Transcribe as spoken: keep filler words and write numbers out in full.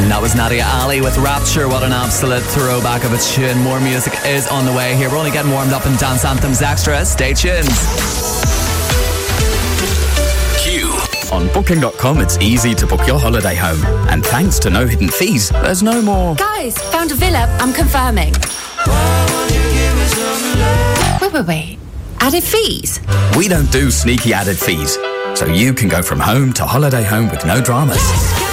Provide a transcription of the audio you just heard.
And that was Nadia Ali with Rapture. What an absolute throwback of a tune. More music is on the way here. We're only getting warmed up in Dance Anthems Extra. Stay tuned. On booking dot com, it's easy to book your holiday home. And thanks to no hidden fees, there's no more. Guys, found a villa. I'm confirming. Wait, wait, wait. Added fees? We don't do sneaky added fees. So you can go from home to holiday home with no dramas.